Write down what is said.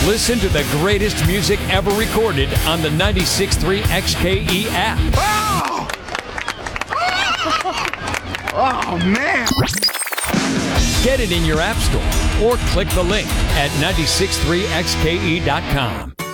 Listen to the greatest music ever recorded on the 96.3 XKE app. Oh! Oh, man. Get it in your app store or click the link at 963xke.com.